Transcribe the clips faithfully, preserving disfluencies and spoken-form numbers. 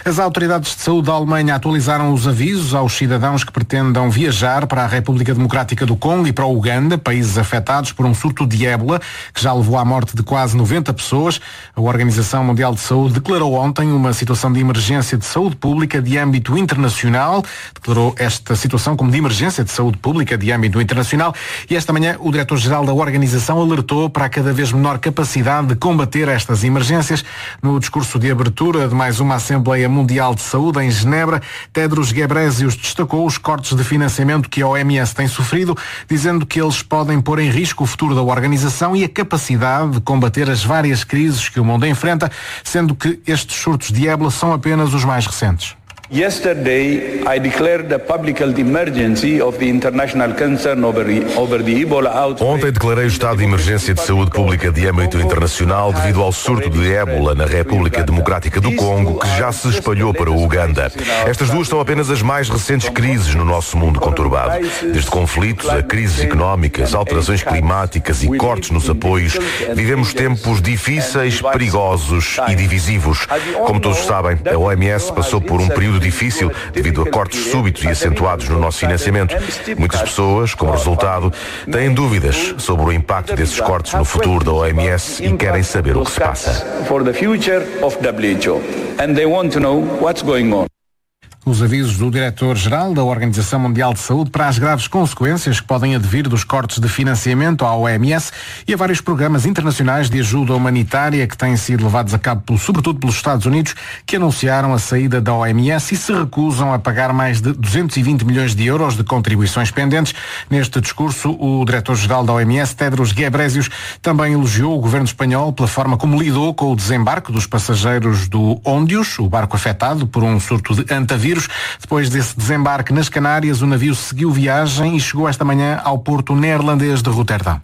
As autoridades de saúde da Alemanha atualizaram os avisos aos cidadãos que pretendam viajar para a República Democrática do Congo e para o Uganda, países afetados por um surto de ébola, que já levou à morte de quase noventa pessoas. A Organização Mundial de Saúde declarou ontem uma situação de emergência de saúde pública de âmbito internacional. Declarou esta situação como de emergência de saúde pública de âmbito internacional e esta manhã o diretor-geral da organização alertou para a cada vez menor capacidade de combater estas emergências. No discurso de abertura de mais uma Assembleia Mundial de Saúde em Genebra, Tedros Ghebreyesus destacou os cortes de financiamento que a O M S tem sofrido, dizendo que eles podem pôr em risco o futuro da organização e a capacidade de combater as várias crises que o mundo enfrenta, sendo que estes surtos de ébola são apenas os mais recentes. Yesterday, I declared a public health emergency of the international concern over the, over the Ebola outbreak. Ontem declarei o estado de emergência de saúde pública de âmbito internacional devido ao surto de ébola na República Democrática do Congo, que já se espalhou para o Uganda. Estas duas são apenas as mais recentes crises no nosso mundo conturbado. Desde conflitos a crises económicas, alterações climáticas e cortes nos apoios, vivemos tempos difíceis, perigosos e divisivos. Como todos sabem, a O M S passou por um período difícil devido a cortes súbitos e acentuados no nosso financiamento. Muitas pessoas, como resultado, têm dúvidas sobre o impacto desses cortes no futuro da O M S e querem saber o que se passa. Os avisos do diretor-geral da Organização Mundial de Saúde para as graves consequências que podem advir dos cortes de financiamento à O M S e a vários programas internacionais de ajuda humanitária que têm sido levados a cabo, sobretudo pelos Estados Unidos, que anunciaram a saída da O M S e se recusam a pagar mais de duzentos e vinte milhões de euros de contribuições pendentes. Neste discurso, o diretor-geral da O M S, Tedros Ghebreyesus, também elogiou o governo espanhol pela forma como lidou com o desembarque dos passageiros do Óndios, o barco afetado por um surto de antavírus. Depois desse desembarque nas Canárias, o navio seguiu viagem e chegou esta manhã ao porto neerlandês de Roterdão.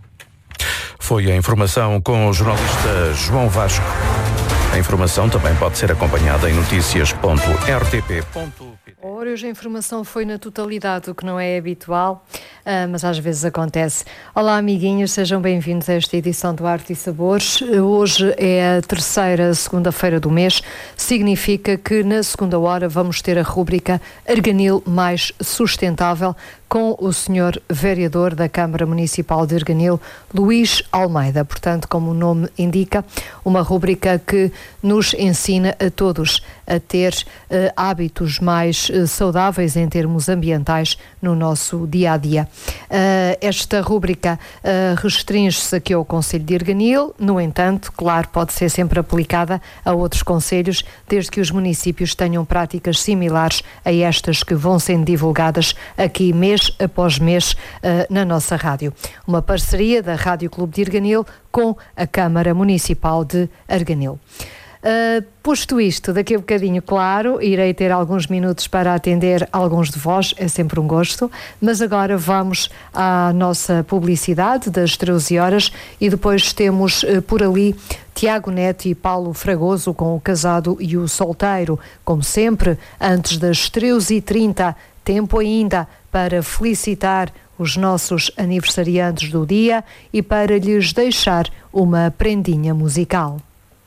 Foi a informação com o jornalista João Vasco. A informação também pode ser acompanhada em notícias ponto r t p ponto p t. Ora, hoje a informação foi na totalidade, o que não é habitual, uh, mas às vezes acontece. Olá, amiguinhos, sejam bem-vindos a esta edição do Arte e Sabores. Hoje é a terceira segunda-feira do mês, significa que na segunda hora vamos ter a rúbrica Arganil Mais Sustentável com o senhor vereador da Câmara Municipal de Arganil, Luís Almeida. Portanto, como o nome indica, uma rúbrica que nos ensina a todos a ter uh, hábitos mais uh, saudáveis em termos ambientais no nosso dia-a-dia. Uh, esta rúbrica uh, restringe-se aqui ao Concelho de Arganil, no entanto, claro, pode ser sempre aplicada a outros concelhos, desde que os municípios tenham práticas similares a estas que vão sendo divulgadas aqui mês após mês uh, na nossa rádio. Uma parceria da Rádio Clube de Arganil com a Câmara Municipal de Arganil. Uh, posto isto, daqui a bocadinho, claro, irei ter alguns minutos para atender alguns de vós, é sempre um gosto, mas agora vamos à nossa publicidade das treze horas e depois temos uh, por ali Tiago Neto e Paulo Fragoso com o casado e o solteiro, como sempre, antes das treze e trinta, tempo ainda para felicitar os nossos aniversariantes do dia e para lhes deixar uma prendinha musical.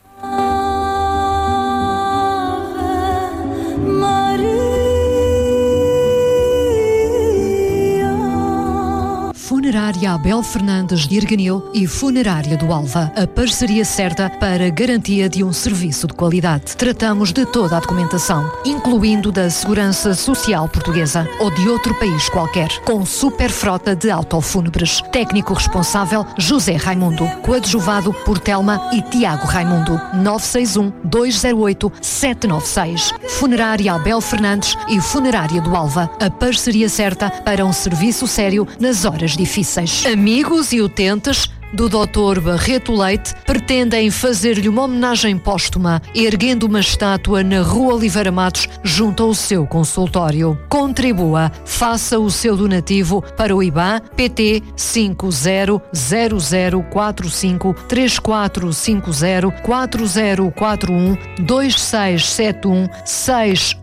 Funerária Abel Fernandes de Arganil e Funerária do Alva. A parceria certa para a garantia de um serviço de qualidade. Tratamos de toda a documentação, incluindo da Segurança Social Portuguesa ou de outro país qualquer, com super frota de autofúnebres. Técnico responsável José Raimundo. Coadjuvado por Telma e Tiago Raimundo. nove seis um, dois zero oito, sete nove seis. Funerária Abel Fernandes e Funerária do Alva. A parceria certa para um serviço sério nas horas difíceis. Amigos e utentes do doutor Barreto Leite pretendem fazer-lhe uma homenagem póstuma, erguendo uma estátua na Rua Oliveira Matos, junto ao seu consultório. Contribua, faça o seu donativo para o I B A N P T cinco zero zero zero quatro cinco três quatro cinco zero quatro zero quatro um dois seis sete um seis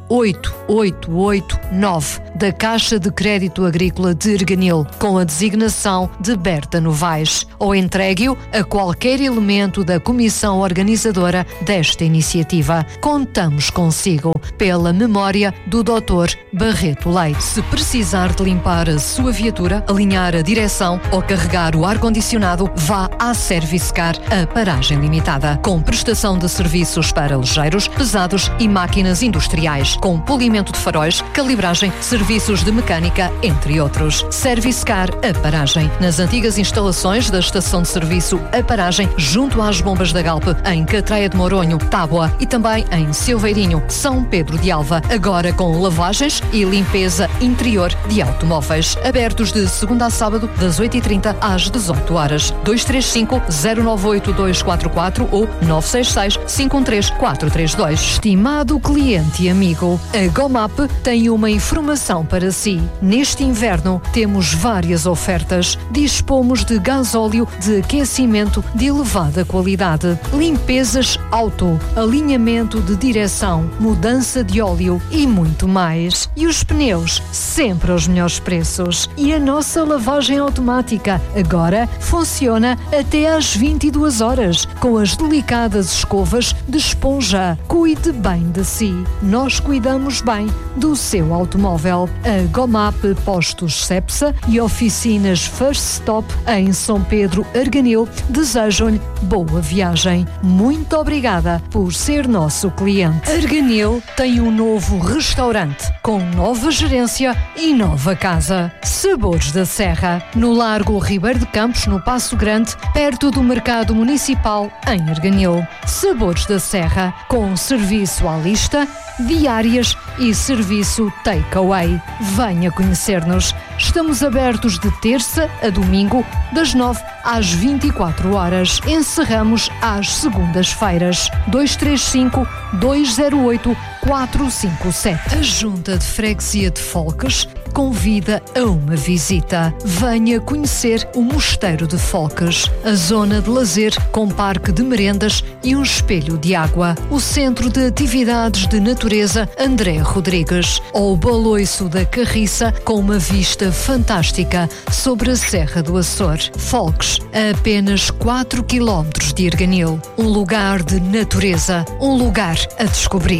oito oito oito nove da Caixa de Crédito Agrícola de Erganil, com a designação de Berta Novaes, ou entregue-o a qualquer elemento da comissão organizadora desta iniciativa. Contamos consigo, pela memória do doutor Barreto Leite. Se precisar de limpar a sua viatura, alinhar a direção ou carregar o ar-condicionado, vá à Servicecar, a paragem limitada, com prestação de serviços para ligeiros, pesados e máquinas industriais, com polimento de faróis, calibragem, serviços de mecânica, entre outros. Servicecar, a paragem, nas antigas instalações da estação de serviço A Paragem, junto às bombas da Galp, em Catreia de Moronho, Tábua, e também em Silveirinho, São Pedro de Alva, agora com lavagens e limpeza interior de automóveis. Abertos de segunda a sábado, das oito e trinta às dezoito horas. dois três cinco, zero nove oito dois quatro quatro ou nove seis seis, cinco um três, quatro três dois. Estimado cliente e amigo, a Gomap tem uma informação para si. Neste inverno temos várias ofertas. Dispomos de gasóleo de aquecimento de elevada qualidade, limpezas auto, alinhamento de direção, mudança de óleo e muito mais. E os pneus, sempre aos melhores preços. E a nossa lavagem automática agora funciona até às vinte e duas horas, com as delicadas escovas de esponja. Cuide bem de si. Nós cuidamos bem do seu automóvel. A Gomap Postos Cepsa e oficinas First Stop em São Pedro Erganil desejam-lhe boa viagem. Muito obrigada por ser nosso cliente. Erganil tem um novo restaurante com nova gerência e nova casa. Sabores da Serra, no Largo Ribeiro de Campos, no Passo Grande, perto do Mercado Municipal em Erganil. Sabores da Serra, com serviço à lista, diárias e serviço takeaway. Venha conhecer-nos. Estamos abertos de terça a domingo, das nove às vinte e quatro horas. Encerramos às segundas-feiras. dois três cinco, dois zero oito, quatro cinco sete. A Junta de Freguesia de Folques convida a uma visita. Venha conhecer o Mosteiro de Folques, a zona de lazer com parque de merendas e um espelho de água, o Centro de Atividades de Natureza André Rodrigues, ou o Baloiço da Carriça, com uma vista fantástica sobre a Serra do Açor. Folques, a apenas quatro quilómetros de Erganil. Um lugar de natureza, um lugar a descobrir.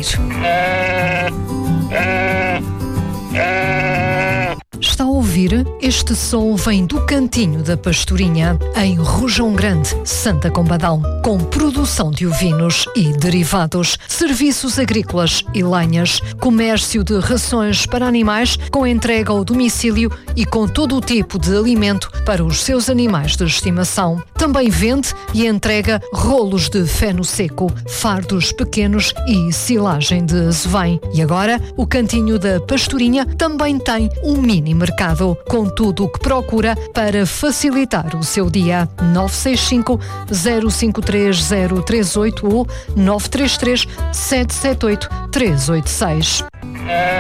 Está a ouvir? Este som vem do Cantinho da Pastorinha, em Rojão Grande, Santa Combadão, com produção de ovinos e derivados, serviços agrícolas e lenhas, comércio de rações para animais, com entrega ao domicílio e com todo o tipo de alimento para os seus animais de estimação. Também vende e entrega rolos de feno seco, fardos pequenos e silagem de azevém. E agora, o Cantinho da Pastorinha também tem um mini mercado, com tudo o que procura para facilitar o seu dia. nove seis cinco, zero cinco três zero três oito ou nove três três, sete sete oito, três oito seis.